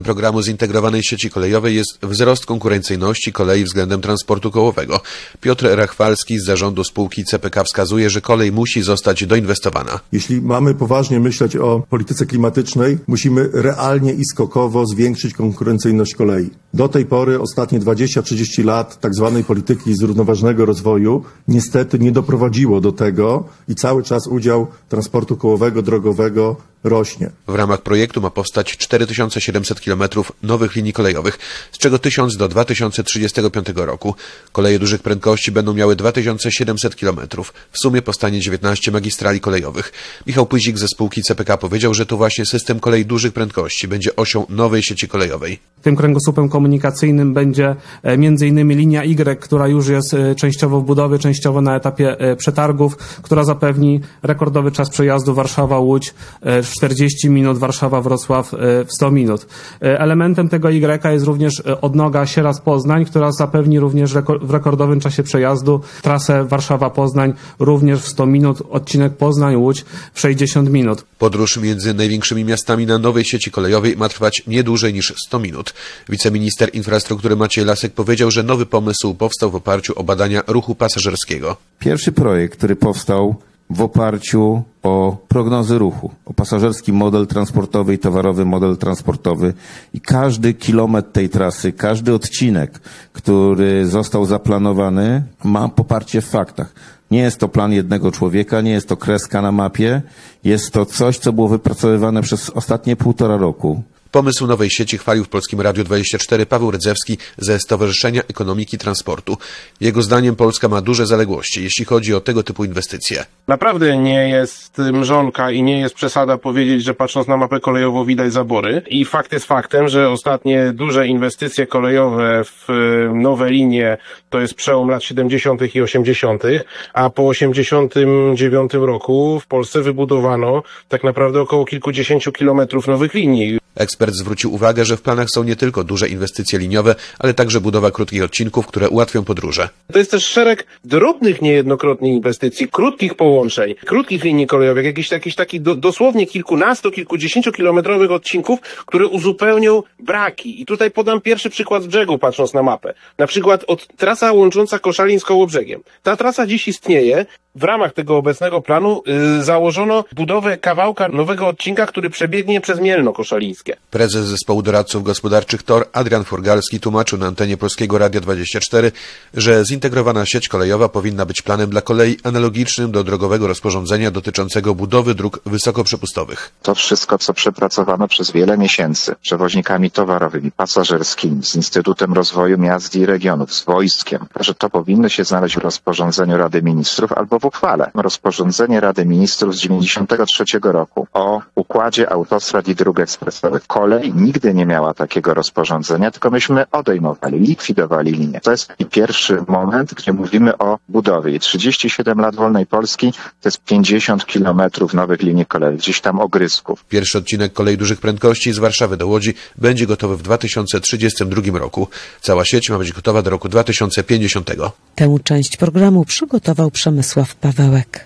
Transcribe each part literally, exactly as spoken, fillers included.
Programu zintegrowanej sieci kolejowej jest wzrost konkurencyjności kolei względem transportu kołowego. Piotr Rachwalski z zarządu spółki C P K wskazuje, że kolej musi zostać doinwestowana. Jeśli mamy poważnie myśleć o polityce klimatycznej, musimy realnie i skokowo zwiększyć konkurencyjność kolei. Do tej pory, ostatnie dwadzieścia trzydzieści lat tak zwanej polityki zrównoważonego rozwoju niestety nie doprowadziło do tego i cały czas udział transportu kołowego, drogowego rośnie. W ramach projektu ma powstać cztery tysiące siedemset kilometrów nowych linii kolejowych, z czego tysiąc do dwa tysiące trzydziestego piątego roku. Koleje dużych prędkości będą miały dwa tysiące siedemset kilometrów. W sumie powstanie dziewiętnaście magistrali kolejowych. Michał Pyzik ze spółki C P K powiedział, że to właśnie system kolei dużych prędkości będzie osią nowej sieci kolejowej. Tym kręgosłupem komunikacyjnym będzie między innymi linia Y, która już jest częściowo w budowie, częściowo na etapie przetargów, która zapewni rekordowy czas przejazdu Warszawa-Łódź czterdzieści minut, Warszawa-Wrocław w sto minut. Elementem tego Y jest również odnoga Sieradz-Poznań, która zapewni również w rekordowym czasie przejazdu trasę Warszawa-Poznań również w sto minut, odcinek Poznań-Łódź w sześćdziesiąt minut. Podróż między największymi miastami na nowej sieci kolejowej ma trwać nie dłużej niż sto minut. Wiceminister infrastruktury Maciej Lasek powiedział, że nowy pomysł powstał w oparciu o badania ruchu pasażerskiego. Pierwszy projekt, który powstał w oparciu o prognozy ruchu, o pasażerski model transportowy i towarowy model transportowy i każdy kilometr tej trasy, każdy odcinek, który został zaplanowany, ma poparcie w faktach. Nie jest to plan jednego człowieka, nie jest to kreska na mapie, jest to coś, co było wypracowywane przez ostatnie półtora roku. Pomysł nowej sieci chwalił w Polskim Radiu dwadzieścia cztery Paweł Rydzewski ze Stowarzyszenia Ekonomiki Transportu. Jego zdaniem Polska ma duże zaległości, jeśli chodzi o tego typu inwestycje. Naprawdę nie jest mrzonka i nie jest przesada powiedzieć, że patrząc na mapę kolejową widać zabory. I fakt jest faktem, że ostatnie duże inwestycje kolejowe w nowe linie to jest przełom lat siedemdziesiątych i osiemdziesiątych, a po osiemdziesiątym dziewiątym roku w Polsce wybudowano tak naprawdę około kilkudziesięciu kilometrów nowych linii. Ekspert zwrócił uwagę, że w planach są nie tylko duże inwestycje liniowe, ale także budowa krótkich odcinków, które ułatwią podróże. To jest też szereg drobnych niejednokrotnie inwestycji, krótkich połączeń, krótkich linii kolejowych, jakichś jakichś takich do, dosłownie kilkunastu, kilkudziesięciokilometrowych odcinków, które uzupełnią braki. I tutaj podam pierwszy przykład z brzegu, patrząc na mapę. Na przykład od trasa łącząca Koszalin z Kołobrzegiem. Ta trasa dziś istnieje. W ramach tego obecnego planu yy, założono budowę kawałka nowego odcinka, który przebiegnie przez Mielno Koszalińskie. Prezes Zespołu Doradców Gospodarczych T O R Adrian Forgalski tłumaczył na antenie Polskiego Radia dwadzieścia cztery, że zintegrowana sieć kolejowa powinna być planem dla kolei analogicznym do drogowego rozporządzenia dotyczącego budowy dróg wysokoprzepustowych. To wszystko, co przepracowano przez wiele miesięcy przewoźnikami towarowymi, pasażerskimi, z Instytutem Rozwoju Miast i Regionów, z wojskiem, że to powinno się znaleźć w rozporządzeniu Rady Ministrów albo w uchwale. Rozporządzenie Rady Ministrów z dziewięćdziesiątego trzeciego roku o układzie autostrad i dróg ekspresowych. Kolej nigdy nie miała takiego rozporządzenia, tylko myśmy odejmowali, likwidowali linię. To jest pierwszy moment, gdzie mówimy o budowie. I trzydzieści siedem lat wolnej Polski to jest pięćdziesiąt kilometrów nowych linii kolejowych, gdzieś tam ogrysków. Pierwszy odcinek kolei dużych prędkości z Warszawy do Łodzi będzie gotowy w dwa tysiące trzydziestym drugim roku. Cała sieć ma być gotowa do roku dwa tysiące pięćdziesiątego. Tę część programu przygotował Przemysław Pawełek.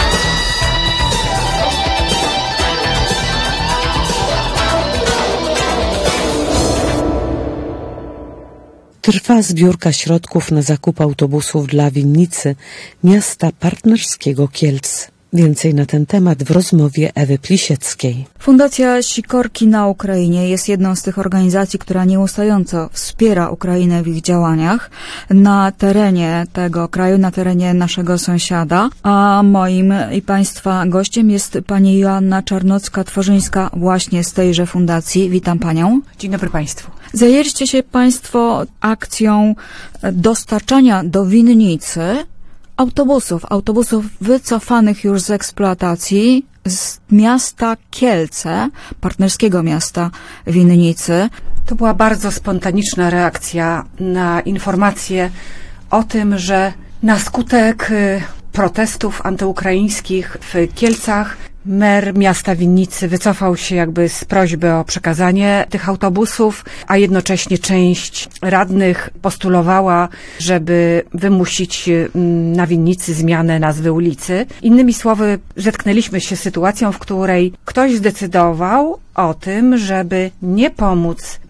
Trwa zbiórka środków na zakup autobusów dla Winnicy, miasta partnerskiego Kielc. Więcej na ten temat w rozmowie Ewy Plisieckiej. Fundacja Sikorki na Ukrainie jest jedną z tych organizacji, która nieustająco wspiera Ukrainę w ich działaniach na terenie tego kraju, na terenie naszego sąsiada. A moim i Państwa gościem jest pani Joanna Czarnocka-Tworzyńska właśnie z tejże fundacji. Witam Panią. Dzień dobry Państwu. Zajęliście się Państwo akcją dostarczania do Winnicy autobusów, autobusów wycofanych już z eksploatacji z miasta Kielce, partnerskiego miasta Winnicy. To była bardzo spontaniczna reakcja na informację o tym, że na skutek protestów antyukraińskich w Kielcach mer miasta Winnicy wycofał się jakby z prośby o przekazanie tych autobusów, a jednocześnie część radnych postulowała, żeby wymusić na Winnicy zmianę nazwy ulicy. Innymi słowy, zetknęliśmy się z sytuacją, w której ktoś zdecydował o tym, żeby nie pomóc